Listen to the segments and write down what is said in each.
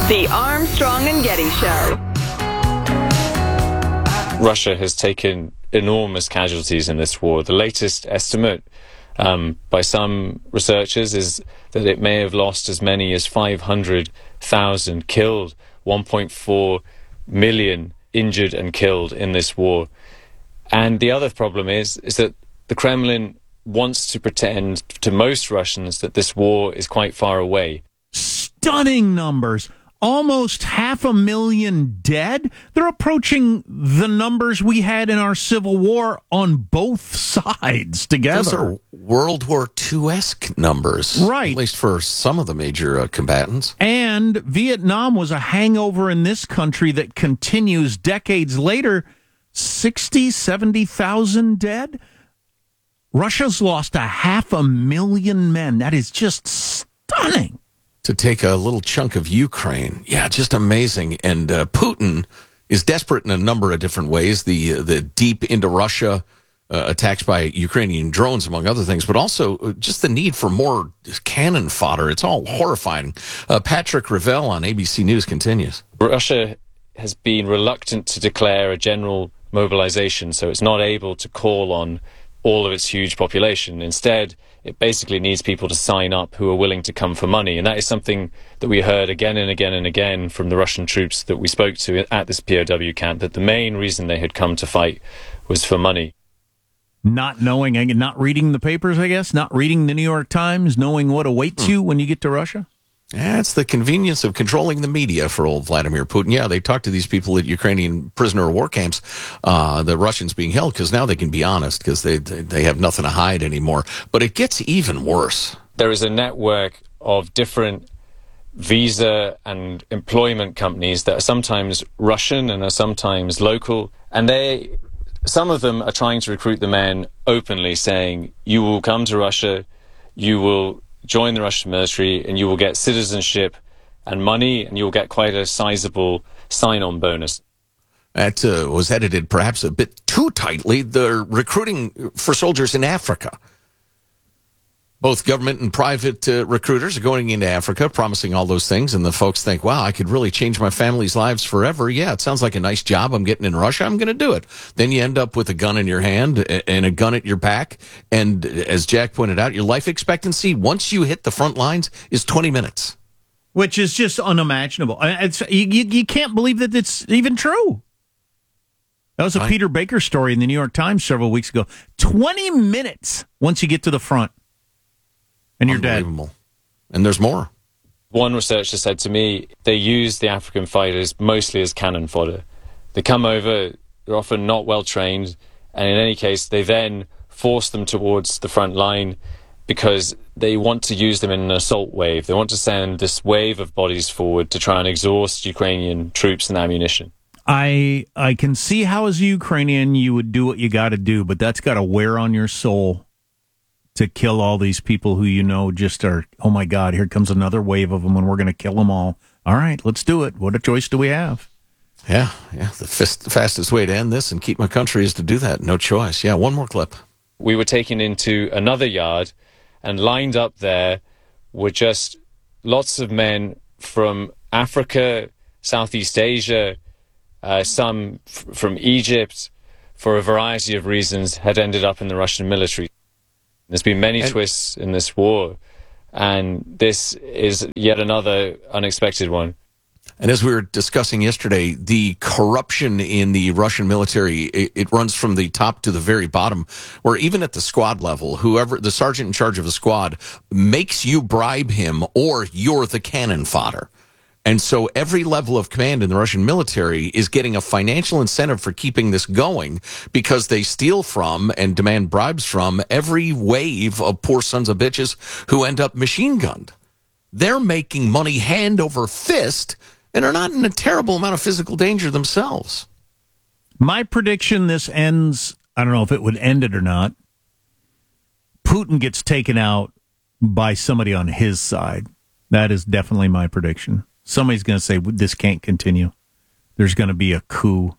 The Armstrong and Getty Show. Russia has taken enormous casualties in this war. The latest estimate by some researchers is that it may have lost as many as 500,000 killed, 1.4 million injured and killed in this war. And the other problem is that the Kremlin wants to pretend to most Russians that this war is quite far away. Stunning numbers. Almost 500,000 dead. They're approaching the numbers we had in our Civil War on both sides together. Those are World War II-esque numbers. Right. At least for some of the major combatants. And Vietnam was a hangover in this country that continues decades later. 60, 70,000 dead. Russia's lost 500,000 men. That is just stunning. To take a little chunk of Ukraine. Yeah, just amazing. And Putin is desperate in a number of different ways. The deep into Russia attacks by Ukrainian drones, among other things, but also just the need for more cannon fodder. It's all horrifying. Patrick Revell on ABC News continues. Russia has been reluctant to declare a general mobilization, so it's not able to call on all of its huge population. Instead, it basically needs people to sign up who are willing to come for money. And that is something that we heard again and again and again from the Russian troops that we spoke to at this POW camp, that the main reason they had come to fight was for money. Not knowing, not reading the papers, I guess, not reading the New York Times, knowing what awaits you when you get to Russia? Yeah, it's the convenience of controlling the media for old Vladimir Putin. Yeah, they talk to these people at Ukrainian prisoner of war camps, the Russians being held, because now they can be honest, because they have nothing to hide anymore. But it gets even worse. There is a network of different visa and employment companies that are sometimes Russian and are sometimes local, and some of them are trying to recruit the men openly, saying, you will come to Russia, you will join the Russian military, and you will get citizenship and money, and you will get quite a sizable sign-on bonus. That was edited perhaps a bit too tightly. They're recruiting for soldiers in Africa. Both government and private recruiters are going into Africa, promising all those things, and the folks think, wow, I could really change my family's lives forever. Yeah, it sounds like a nice job I'm getting in Russia. I'm going to do it. Then you end up with a gun in your hand and a gun at your back, and as Jack pointed out, your life expectancy, once you hit the front lines, is 20 minutes. Which is just unimaginable. You can't believe that it's even true. That was a Peter Baker story in the New York Times several weeks ago. 20 minutes once you get to the front. And you're dead. And there's more. One researcher said to me, they use the African fighters mostly as cannon fodder. They come over, they're often not well trained, and in any case, they then force them towards the front line because they want to use them in an assault wave. They want to send this wave of bodies forward to try and exhaust Ukrainian troops and ammunition. I can see how, as a Ukrainian, you would do what you got to do, but that's got to wear on your soul to kill all these people who you know just are, oh my God, here comes another wave of them and we're going to kill them all. All right, let's do it. What a choice do we have? Yeah. The fastest way to end this and keep my country is to do that. No choice. Yeah, one more clip. We were taken into another yard, and lined up there were just lots of men from Africa, Southeast Asia, some from Egypt, for a variety of reasons, had ended up in the Russian military. There's been many twists in this war, and this is yet another unexpected one. And as we were discussing yesterday, the corruption in the Russian military, it runs from the top to the very bottom, where even at the squad level, whoever, the sergeant in charge of a squad, makes you bribe him or you're the cannon fodder. And so every level of command in the Russian military is getting a financial incentive for keeping this going because they steal from and demand bribes from every wave of poor sons of bitches who end up machine gunned. They're making money hand over fist and are not in a terrible amount of physical danger themselves. My prediction, this ends, I don't know if it would end it or not. Putin gets taken out by somebody on his side. That is definitely my prediction. Somebody's going to say, this can't continue. There's going to be a coup,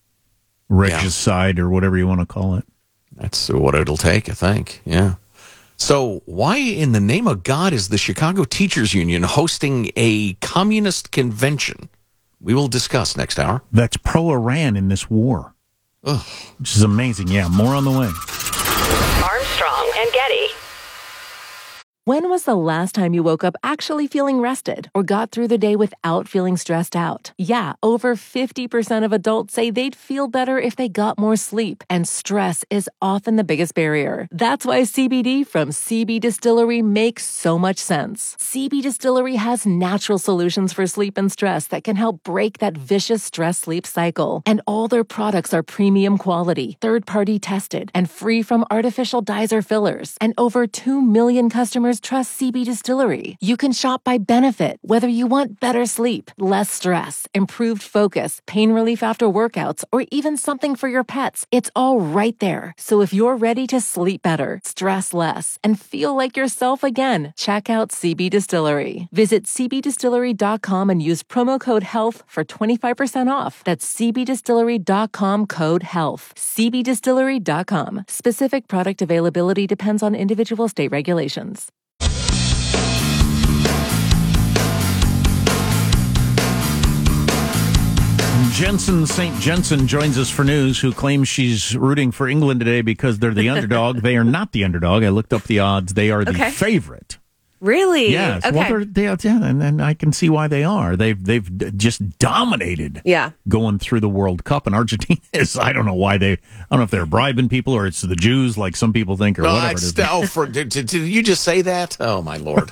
regicide, or whatever you want to call it. That's what it'll take, I think, yeah. So why in the name of God is the Chicago Teachers Union hosting a communist convention? We will discuss next hour. That's pro-Iran in this war. Ugh. Which is amazing. Yeah, more on the way. Armstrong and Getty. When was the last time you woke up actually feeling rested or got through the day without feeling stressed out? Yeah, over 50% of adults say they'd feel better if they got more sleep, and stress is often the biggest barrier. That's why CBD from CB Distillery makes so much sense. CB Distillery has natural solutions for sleep and stress that can help break that vicious stress-sleep cycle. And all their products are premium quality, third-party tested, and free from artificial dyes or fillers. And over 2 million customers trust CB Distillery. You can shop by benefit, whether you want better sleep, less stress, improved focus, pain relief after workouts, or even something for your pets. It's all right there. So if you're ready to sleep better, stress less, and feel like yourself again, check out CB Distillery. Visit cbdistillery.com and use promo code HEALTH for 25% off. That's cbdistillery.com code HEALTH. cbdistillery.com. Specific product availability depends on individual state regulations. Jensen St. Jensen joins us for news, who claims she's rooting for England today because they're the underdog. They are not the underdog. I looked up the odds. They are the favorite. Really? Yes. Okay. Well, and I can see why they are. They've just dominated. Yeah. Going through the World Cup, and Argentina is. I don't know why I don't know if they're bribing people or it's the Jews, like some people think, or whatever it is. Did you just say that? Oh my Lord!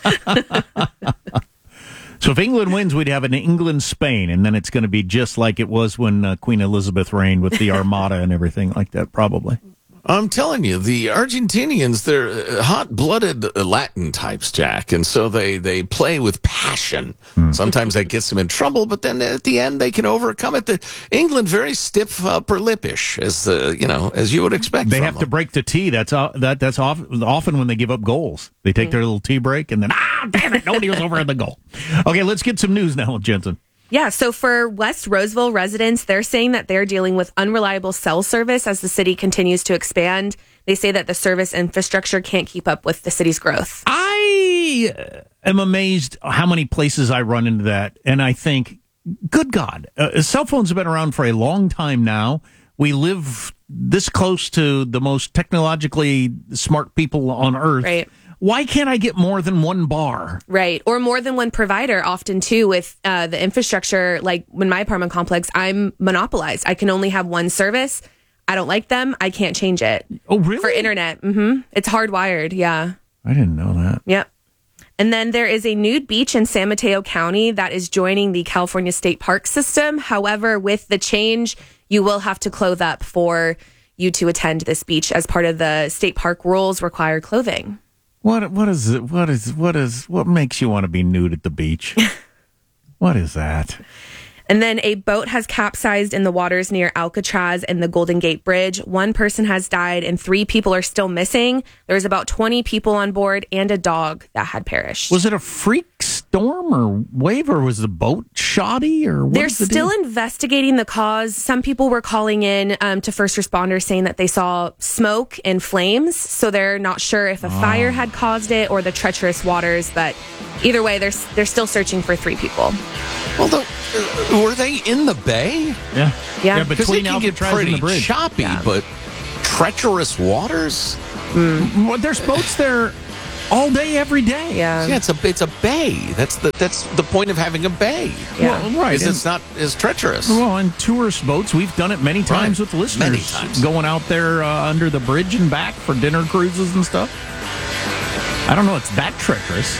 So if England wins, we'd have an England-Spain, and then it's going to be just like it was when Queen Elizabeth reigned with the Armada and everything like that, probably. I'm telling you, the Argentinians, they're hot-blooded Latin types, Jack, and so they play with passion. Sometimes that gets them in trouble, but then at the end they can overcome it. England, very stiff upper lip-ish, as you would expect. They from have them. to break the tee. That's often when they give up goals. They take their little tea break, and then, damn it, nobody was over at the goal. Okay, let's get some news now, Jensen. Yeah, so for West Roseville residents, they're saying that they're dealing with unreliable cell service as the city continues to expand. They say that the service infrastructure can't keep up with the city's growth. I am amazed how many places I run into that, and I think, good God, cell phones have been around for a long time now. We live this close to the most technologically smart people on Earth. Right. Why can't I get more than one bar? Right. Or more than one provider, often too, with the infrastructure. Like in my apartment complex, I'm monopolized. I can only have one service. I don't like them. I can't change it. Oh, really? For internet. Mm-hmm. It's hardwired. Yeah. I didn't know that. Yep. And then there is a nude beach in San Mateo County that is joining the California State Park system. However, with the change, you will have to clothe up for you to attend this beach, as part of the state park rules require clothing. What makes you want to be nude at the beach? What is that? And then a boat has capsized in the waters near Alcatraz and the Golden Gate Bridge. One person has died and 3 people are still missing. There's about 20 people on board and a dog that had perished. Was it a freak storm or wave, or was the boat shoddy, or what? They're still investigating the cause. Some people were calling in to first responders saying that they saw smoke and flames. So they're not sure if a fire had caused it or the treacherous waters. But either way, they're still searching for 3 people. Well, were they in the bay? Yeah. Yeah. Because Between it can get Alcatraz pretty and the bridge. choppy, but treacherous waters? Well, there's boats there all day, every day. Yeah. Yeah, it's a bay. That's the point of having a bay. Yeah. Well, right. Is it's not as treacherous. Well, in tourist boats, we've done it many times with listeners. Many times. Going out there under the bridge and back for dinner cruises and stuff. I don't know, it's that treacherous.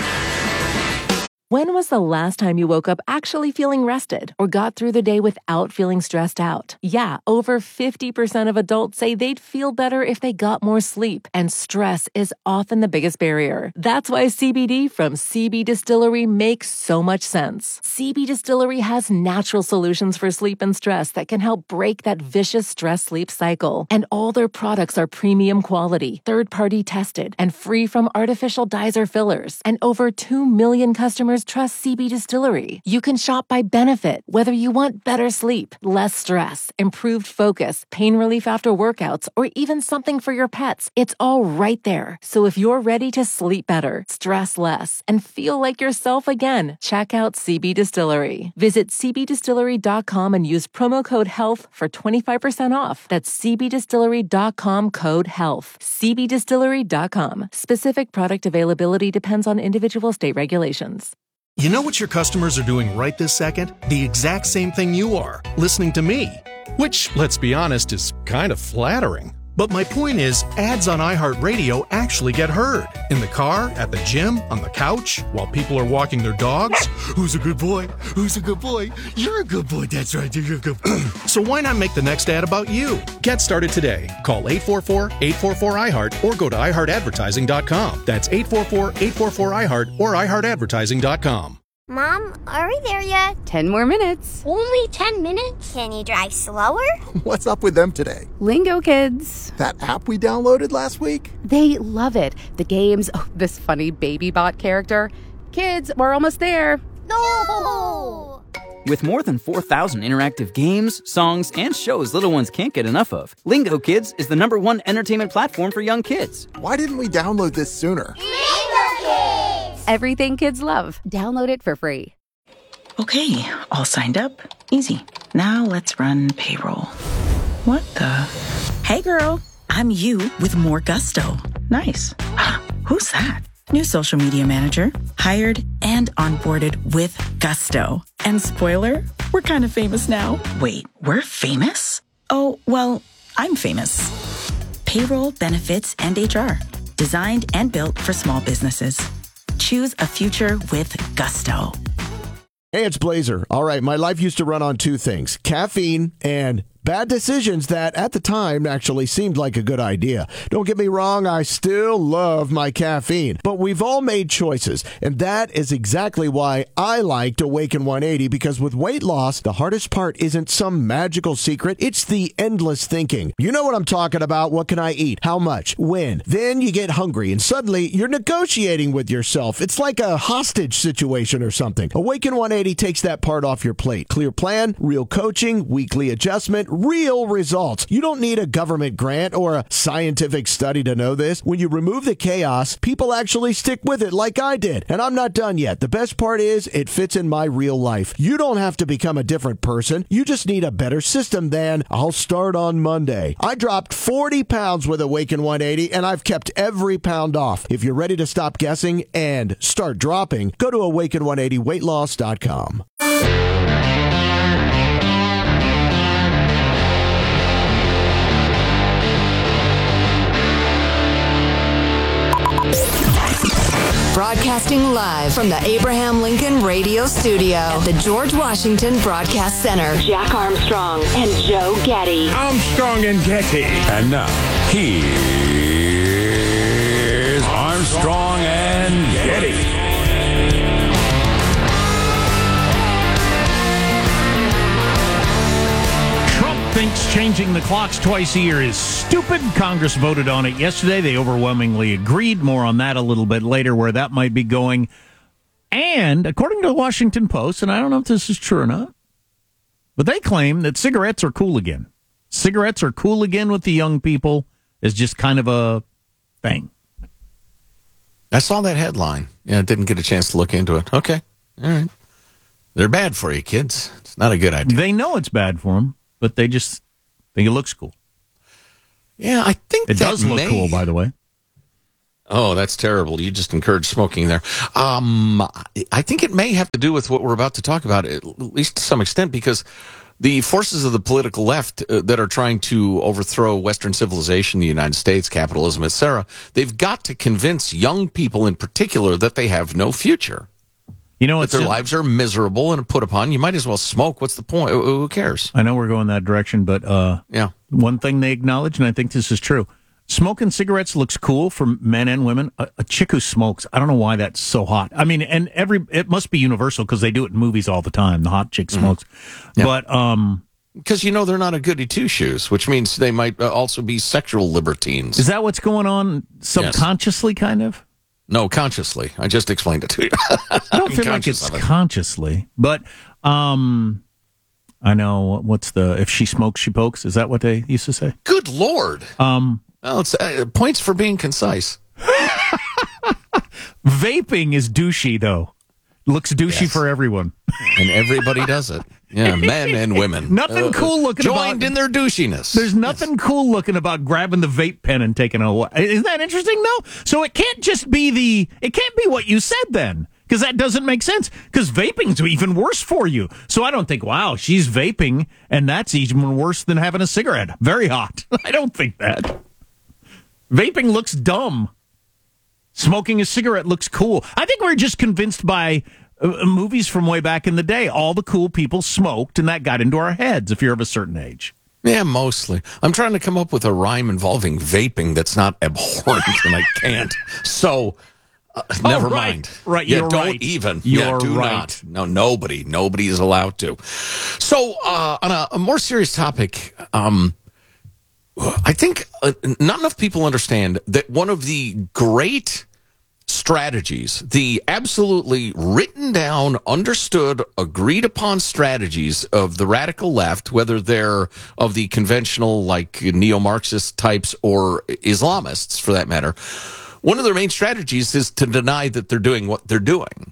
When was the last time you woke up actually feeling rested or got through the day without feeling stressed out? Yeah, over 50% of adults say they'd feel better if they got more sleep, and stress is often the biggest barrier. That's why CBD from CB Distillery makes so much sense. CB Distillery has natural solutions for sleep and stress that can help break that vicious stress-sleep cycle. And all their products are premium quality, third-party tested, and free from artificial dyes or fillers. And over 2 million customers customers trust CB Distillery. You can shop by benefit, whether you want better sleep, less stress, improved focus, pain relief after workouts, or even something for your pets. It's all right there. So if you're ready to sleep better, stress less, and feel like yourself again, check out CB Distillery. Visit cbdistillery.com and use promo code HEALTH for 25% off. That's cbdistillery.com, code HEALTH. cbdistillery.com. Specific product availability depends on individual state regulations. You know what your customers are doing right this second? The exact same thing you are, listening to me. Which, let's be honest, is kind of flattering. But my point is, ads on iHeartRadio actually get heard. In the car, at the gym, on the couch, while people are walking their dogs. Who's a good boy? Who's a good boy? You're a good boy, that's right, you're a good boy. So why not make the next ad about you? Get started today. Call 844-844-iHeart or go to iHeartAdvertising.com. That's 844-844-iHeart or iHeartAdvertising.com. Mom, are we there yet? 10 more minutes. Only 10 minutes? Can you drive slower? What's up with them today? Lingo Kids. That app we downloaded last week? They love it. The games, this funny baby bot character. Kids, we're almost there. No! With more than 4,000 interactive games, songs, and shows little ones can't get enough of, Lingo Kids is the #1 entertainment platform for young kids. Why didn't we download this sooner? Lingo Kids! Everything kids love. Download it for free. Okay, all signed up. Easy. Now let's run payroll. What the? Hey girl, I'm you with more gusto. Nice. Who's that? New social media manager. Hired and onboarded with gusto. And spoiler, we're kind of famous now. Wait, we're famous? Oh, well, I'm famous. Payroll, benefits, and HR. Designed and built for small businesses. Choose a future with gusto. Hey, it's Blazer. All right, my life used to run on two things, caffeine and bad decisions that at the time actually seemed like a good idea. Don't get me wrong, I still love my caffeine, but we've all made choices, and that is exactly why I liked Awaken 180, because with weight loss, the hardest part isn't some magical secret, it's the endless thinking. You know what I'm talking about. What can I eat? How much? When? Then you get hungry, and suddenly you're negotiating with yourself. It's like a hostage situation or something. Awaken 180 takes that part off your plate. Clear plan, real coaching, weekly adjustment, real results. You don't need a government grant or a scientific study to know this. When you remove the chaos, people actually stick with it like I did. And I'm not done yet. The best part is it fits in my real life. You don't have to become a different person. You just need a better system than I'll start on Monday. I dropped 40 pounds with Awaken 180 and I've kept every pound off. If you're ready to stop guessing and start dropping, go to awaken180weightloss.com. Broadcasting live from the Abraham Lincoln Radio Studio at the George Washington Broadcast Center. Jack Armstrong and Joe Getty. Armstrong and Getty. And now, here's Armstrong and Getty. Thinks changing the clocks twice a year is stupid. Congress voted on it yesterday. They overwhelmingly agreed. More on that a little bit later, where that might be going. And according to the Washington Post, and I don't know if this is true or not, but they claim that cigarettes are cool again. Cigarettes are cool again with the young people is just kind of a thing. I saw that headline. Yeah, didn't get a chance to look into it. Okay. All right. They're bad for you, kids. It's not a good idea. They know it's bad for them, but they just think it looks cool. Yeah, I think it does look cool, by the way. Oh, that's terrible. You just encourage smoking there. I think it may have to do with what we're about to talk about, at least to some extent, because the forces of the political left that are trying to overthrow Western civilization, the United States, capitalism, etc., they've got to convince young people in particular that they have no future. You know, that their lives are miserable and put upon. You might as well smoke. What's the point? Who cares? I know we're going that direction, but yeah. One thing they acknowledge, and I think this is true, smoking cigarettes looks cool for men and women. A chick who smokes, I don't know why that's so hot. I mean, and it must be universal because they do it in movies all the time. The hot chick smokes. Yeah. But because, they're not a goody two-shoes, which means they might also be sexual libertines. Is that what's going on subconsciously, kind of? No, consciously. I just explained it to you. I don't feel like it's consciously, but I know what's the if she smokes, she pokes. Is that what they used to say? Good Lord. Well, it's points for being concise. Vaping is douchey, though. Looks douchey for everyone. And everybody does it. Yeah, men and women. Nothing cool looking joined in their douchiness. There's nothing cool looking about grabbing the vape pen and taking it away. Isn't that interesting, though? So it can't just be it can't be what you said then, because that doesn't make sense, because vaping's even worse for you. So I don't think, wow, she's vaping, and that's even worse than having a cigarette. Very hot. I don't think that. Vaping looks dumb. Smoking a cigarette looks cool. I think we're just convinced by movies from way back in the day. All the cool people smoked, and that got into our heads if you're of a certain age. Yeah, mostly. I'm trying to come up with a rhyme involving vaping that's not abhorrent, and I can't. So, never mind. Right, yeah, you're don't right. even. You're do right. not. No, nobody is allowed to. So, on a more serious topic, I think not enough people understand that one of the great strategies, the absolutely written down, understood, agreed upon strategies of the radical left, whether they're of the conventional, like neo-Marxist types or Islamists, for that matter, one of their main strategies is to deny that they're doing what they're doing.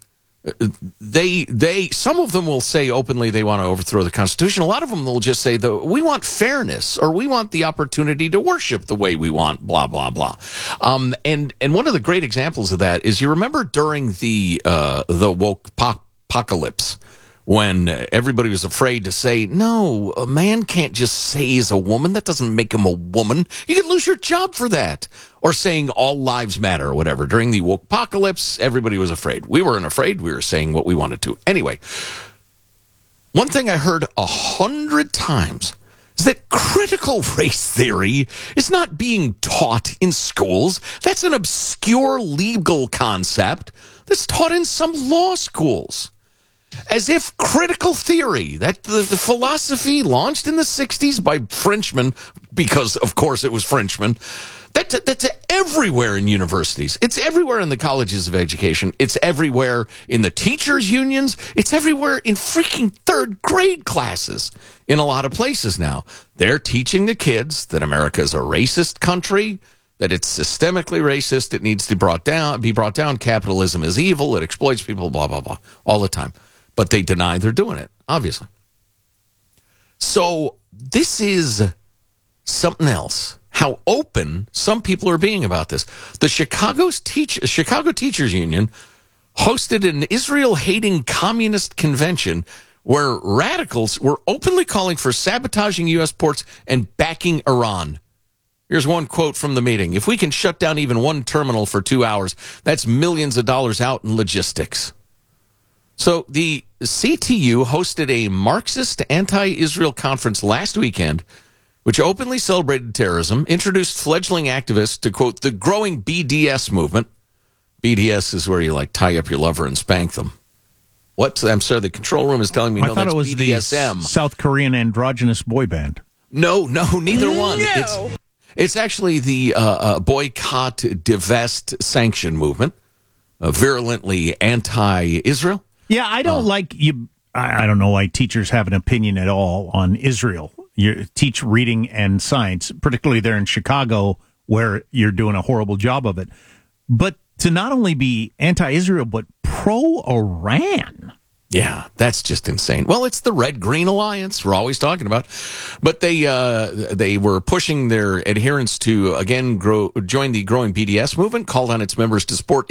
Some of them will say openly they want to overthrow the Constitution. A lot of them will just say, we want fairness, or we want the opportunity to worship the way we want, blah, blah, blah. And one of the great examples of that is, you remember during the woke apocalypse, when everybody was afraid to say, no, a man can't just say he's a woman. That doesn't make him a woman. You could lose your job for that. Or saying all lives matter or whatever. During the woke apocalypse, everybody was afraid. We weren't afraid. We were saying what we wanted to. Anyway, one thing I heard 100 times is that critical race theory is not being taught in schools. That's an obscure legal concept that's taught in some law schools. As if critical theory, that the philosophy launched in the 60s by Frenchmen, because, of course, it was Frenchmen, that's everywhere in universities. It's everywhere in the colleges of education. It's everywhere in the teachers' unions. It's everywhere in freaking third grade classes in a lot of places now. They're teaching the kids that America is a racist country, that it's systemically racist, it needs to be brought down, capitalism is evil, it exploits people, blah, blah, blah, all the time. But they deny they're doing it, obviously. So this is something else. How open some people are being about this. The Chicago Teachers Union hosted an Israel-hating communist convention where radicals were openly calling for sabotaging U.S. ports and backing Iran. Here's one quote from the meeting. If we can shut down even one terminal for 2 hours, that's millions of dollars out in logistics. So the CTU hosted a Marxist anti-Israel conference last weekend, which openly celebrated terrorism, introduced fledgling activists to, quote, the growing BDS movement. BDS is where you, like, tie up your lover and spank them. What? I'm sorry, the control room is telling me, no, that's BDSM. The South Korean androgynous boy band. No, neither one. No. It's actually the boycott, divest, sanction movement, virulently anti-Israel. Yeah, I don't like you. I don't know why teachers have an opinion at all on Israel. You teach reading and science, particularly there in Chicago, where you're doing a horrible job of it. But to not only be anti-Israel, but pro-Iran. Yeah, that's just insane. Well, it's the Red-Green Alliance we're always talking about. But they were pushing their adherents to, again, join the growing BDS movement, called on its members to support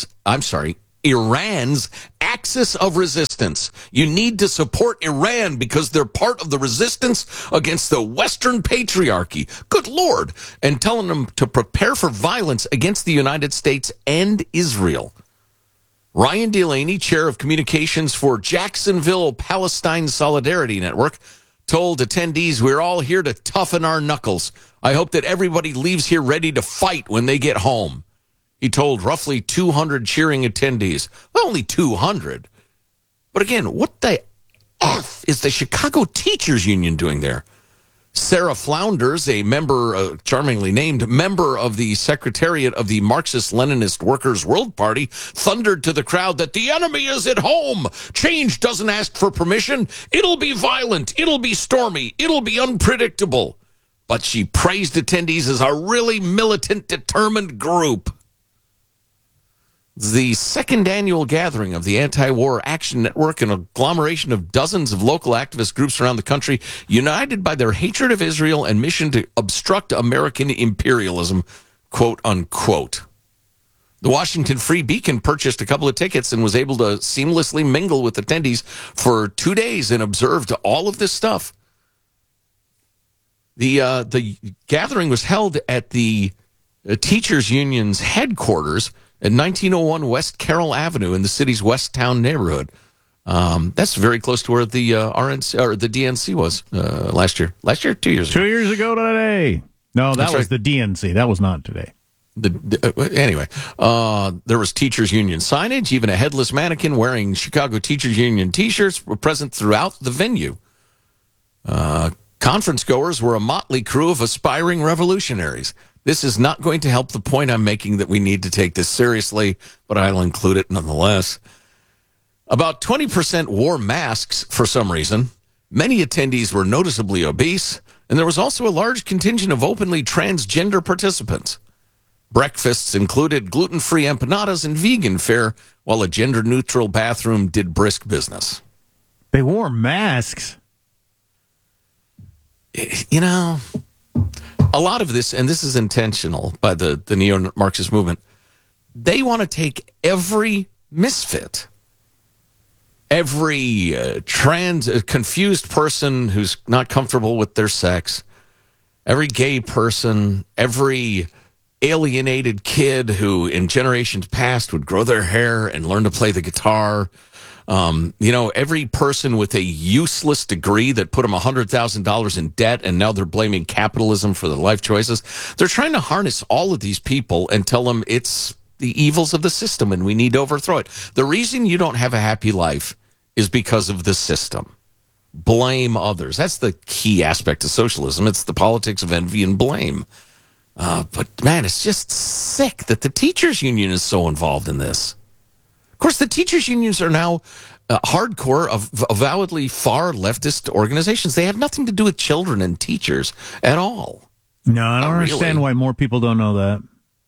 Iran's axis of resistance. You need to support Iran because they're part of the resistance against the Western patriarchy. Good Lord. And telling them to prepare for violence against the United States and Israel. Ryan Delaney, chair of communications for Jacksonville Palestine Solidarity Network, told attendees, we're all here to toughen our knuckles. I hope that everybody leaves here ready to fight when they get home. He told roughly 200 cheering attendees. Well, only 200. But again, what the F is the Chicago Teachers Union doing there? Sarah Flounders, a member, charmingly named member of the Secretariat of the Marxist-Leninist Workers' World Party, thundered to the crowd that the enemy is at home. Change doesn't ask for permission. It'll be violent. It'll be stormy. It'll be unpredictable. But she praised attendees as a really militant, determined group. The second annual gathering of the Anti-War Action Network, an agglomeration of dozens of local activist groups around the country, united by their hatred of Israel and mission to obstruct American imperialism, quote unquote. The Washington Free Beacon purchased a couple of tickets and was able to seamlessly mingle with attendees for 2 days and observed all of this stuff. The gathering was held at the Teachers Union's headquarters at 1901 West Carroll Avenue in the city's West Town neighborhood. That's very close to where the RNC or the DNC was last year. Last year, 2 years ago. 2 years ago today. No, that That's was right. the DNC. That was not today. Anyway, there was Teachers Union signage. Even a headless mannequin wearing Chicago Teachers Union T-shirts were present throughout the venue. Conference goers were a motley crew of aspiring revolutionaries. This is not going to help the point I'm making that we need to take this seriously, but I'll include it nonetheless. About 20% wore masks for some reason. Many attendees were noticeably obese, and there was also a large contingent of openly transgender participants. Breakfasts included gluten-free empanadas and vegan fare, while a gender-neutral bathroom did brisk business. They wore masks. You know, a lot of this, and this is intentional by the neo-Marxist movement, they want to take every misfit, every confused person who's not comfortable with their sex, every gay person, every alienated kid who in generations past would grow their hair and learn to play the guitar. Every person with a useless degree that put them $100,000 in debt and now they're blaming capitalism for their life choices. They're trying to harness all of these people and tell them it's the evils of the system and we need to overthrow it. The reason you don't have a happy life is because of the system. Blame others. That's the key aspect of socialism. It's the politics of envy and blame. But man, it's just sick that the teachers union is so involved in this. Of course, the teachers unions are now hardcore, avowedly far leftist organizations. They have nothing to do with children and teachers at all. No, I don't understand why more people don't know that.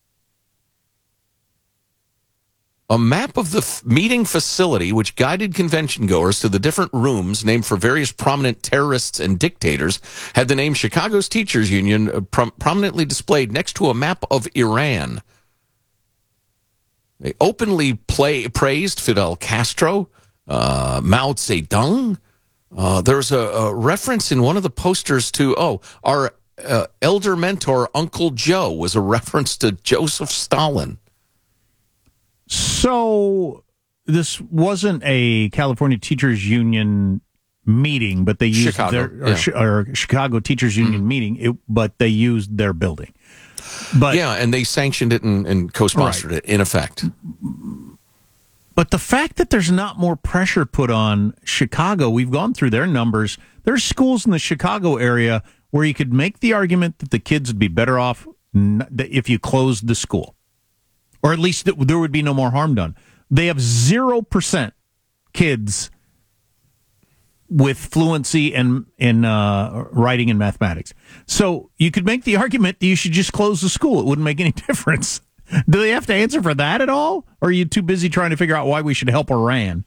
A map of the meeting facility, which guided convention goers to the different rooms named for various prominent terrorists and dictators, had the name Chicago's Teachers Union prominently displayed next to a map of Iran. They openly praised Fidel Castro, Mao Zedong. There's a reference in one of the posters to, our elder mentor, Uncle Joe, was a reference to Joseph Stalin. So this wasn't a California Teachers Union meeting, but they used Chicago Teachers Union meeting, but they used their building. But yeah, and they sanctioned it and co-sponsored it, in effect. But the fact that there's not more pressure put on Chicago, we've gone through their numbers. There's schools in the Chicago area where you could make the argument that the kids would be better off if you closed the school. Or at least there would be no more harm done. They have 0% kids with fluency in writing and mathematics. So you could make the argument that you should just close the school. It wouldn't make any difference. Do they have to answer for that at all? Or are you too busy trying to figure out why we should help Iran?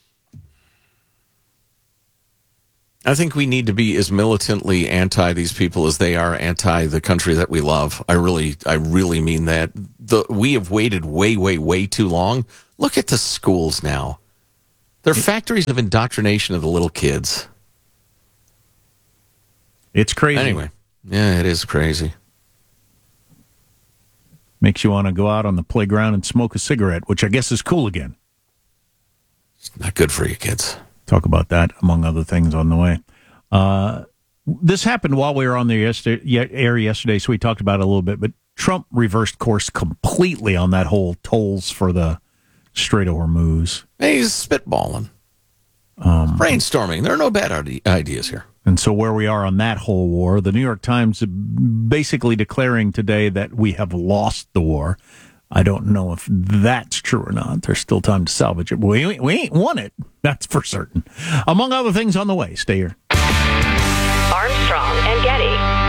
I think we need to be as militantly anti these people as they are anti the country that we love. I really mean that. We have waited way too long. Look at the schools now. They're factories of indoctrination of the little kids. It's crazy. Anyway, yeah, it is crazy. Makes you want to go out on the playground and smoke a cigarette, which I guess is cool again. It's not good for you kids. Talk about that, among other things, on the way. This happened while we were on the air yesterday, so we talked about it a little bit, but Trump reversed course completely on that whole tolls for the Strait of Hormuz. He's spitballing. Brainstorming. There are no bad ideas here. And so where we are on that whole war, the New York Times basically declaring today that we have lost the war. I don't know if that's true or not. There's still time to salvage it. We ain't won it. That's for certain. Among other things on the way. Stay here. Armstrong and Getty.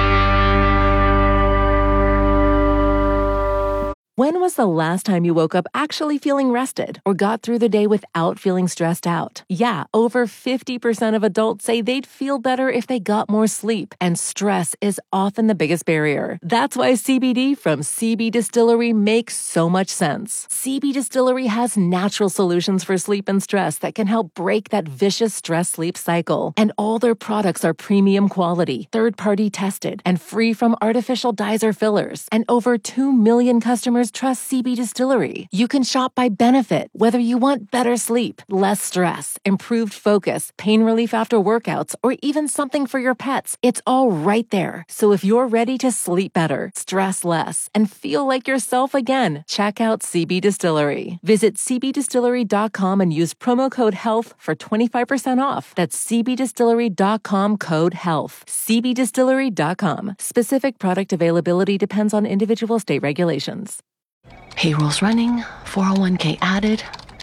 When was the last time you woke up actually feeling rested or got through the day without feeling stressed out? Yeah, over 50% of adults say they'd feel better if they got more sleep, and stress is often the biggest barrier. That's why CBD from CB Distillery makes so much sense. CB Distillery has natural solutions for sleep and stress that can help break that vicious stress-sleep cycle. And all their products are premium quality, third-party tested, and free from artificial dyes or fillers. And over 2 million customers trust CB Distillery. You can shop by benefit, whether you want better sleep, less stress, improved focus, pain relief after workouts, or even something for your pets. It's all right there. So if you're ready to sleep better, stress less, and feel like yourself again, check out CB Distillery. Visit cbdistillery.com and use promo code HEALTH for 25% off. That's cbdistillery.com code HEALTH. cbdistillery.com. Specific product availability depends on individual state regulations. Payroll's running, 401k added.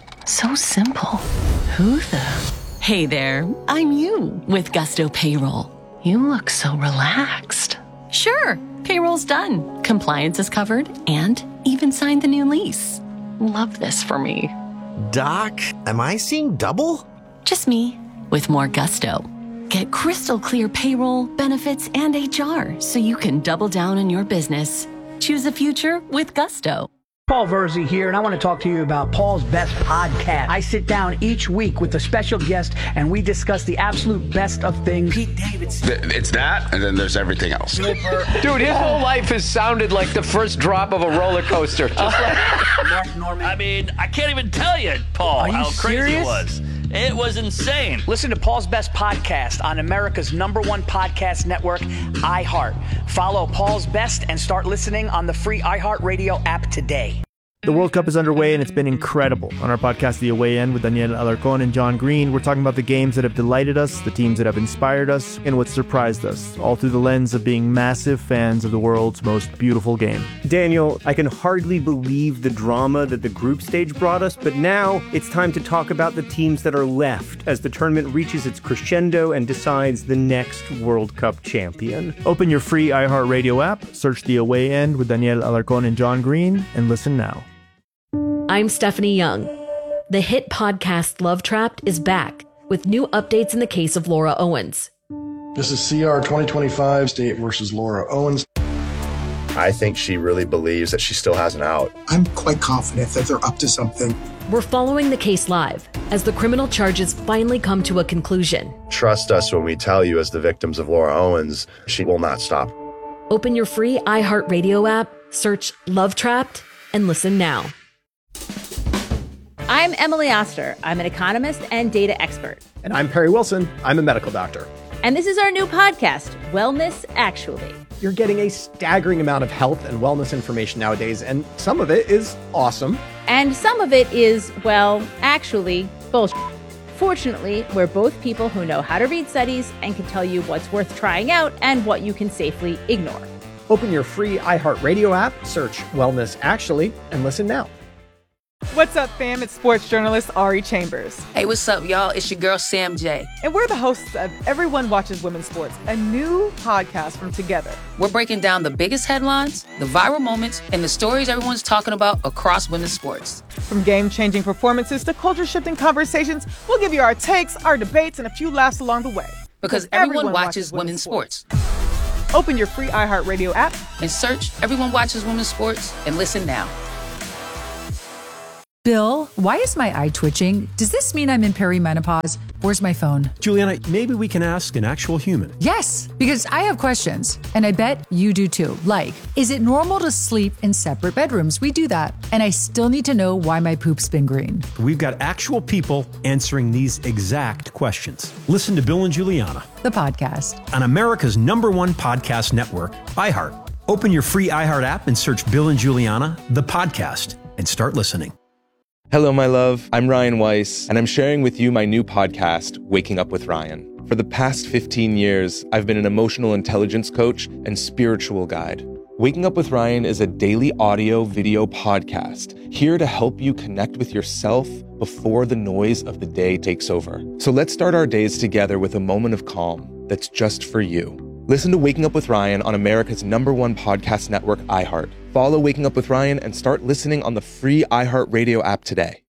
So simple. Who the? Hey there, I'm you with Gusto Payroll. You look so relaxed. Sure, payroll's done. Compliance is covered and even signed the new lease. Love this for me. Doc, am I seeing double? Just me with more Gusto. Get crystal clear payroll, benefits, and HR so you can double down on your business. Choose the future with Gusto. Paul Verzi here, and I want to talk to you about Paul's Best Podcast. I sit down each week with a special guest, and we discuss the absolute best of things. Pete Davidson. It's that, and then there's everything else. Dude, his whole life has sounded like the first drop of a roller coaster. Just like Mark Norman. I mean, I can't even tell you, Paul, how crazy serious? it was. It was insane. Listen to Paul's Best Podcast on America's #1 podcast network, iHeart. Follow Paul's Best and start listening on the free iHeartRadio app today. The World Cup is underway, and it's been incredible. On our podcast, The Away End, with Daniel Alarcón and John Green, we're talking about the games that have delighted us, the teams that have inspired us, and what surprised us, all through the lens of being massive fans of the world's most beautiful game. Daniel, I can hardly believe the drama that the group stage brought us, but now it's time to talk about the teams that are left as the tournament reaches its crescendo and decides the next World Cup champion. Open your free iHeartRadio app, search The Away End with Daniel Alarcón and John Green, and listen now. I'm Stephanie Young. The hit podcast Love Trapped is back with new updates in the case of Laura Owens. This is CR 2025, State versus Laura Owens. I think she really believes that she still has an out. I'm quite confident that they're up to something. We're following the case live as the criminal charges finally come to a conclusion. Trust us when we tell you, as the victims of Laura Owens, she will not stop. Open your free iHeartRadio app, search Love Trapped, and listen now. I'm Emily Oster. I'm an economist and data expert. And I'm Perry Wilson. I'm a medical doctor. And this is our new podcast, Wellness Actually. You're getting a staggering amount of health and wellness information nowadays, and some of it is awesome. And some of it is, well, actually, bullshit. Fortunately, we're both people who know how to read studies and can tell you what's worth trying out and what you can safely ignore. Open your free iHeartRadio app, search Wellness Actually, and listen now. What's up, fam? It's sports journalist Ari Chambers. Hey, what's up, y'all? It's your girl, Sam J. And we're the hosts of Everyone Watches Women's Sports, a new podcast from Together. We're breaking down the biggest headlines, the viral moments, and the stories everyone's talking about across women's sports. From game-changing performances to culture-shifting conversations, we'll give you our takes, our debates, and a few laughs along the way. Because everyone watches women's sports. Open your free iHeartRadio app and search Everyone Watches Women's Sports and listen now. Bill, why is my eye twitching? Does this mean I'm in perimenopause? Where's my phone? Juliana, maybe we can ask an actual human. Yes, because I have questions, and I bet you do too. Like, is it normal to sleep in separate bedrooms? We do that. And I still need to know why my poop's been green. We've got actual people answering these exact questions. Listen to Bill and Juliana, the podcast, on America's #1 podcast network, iHeart. Open your free iHeart app and search Bill and Juliana, the podcast, and start listening. Hello, my love. I'm Ryan Weiss, and I'm sharing with you my new podcast, Waking Up with Ryan. For the past 15 years, I've been an emotional intelligence coach and spiritual guide. Waking Up with Ryan is a daily audio video podcast here to help you connect with yourself before the noise of the day takes over. So let's start our days together with a moment of calm that's just for you. Listen to Waking Up with Ryan on America's #1 podcast network, iHeart. Follow Waking Up with Ryan and start listening on the free iHeartRadio app today.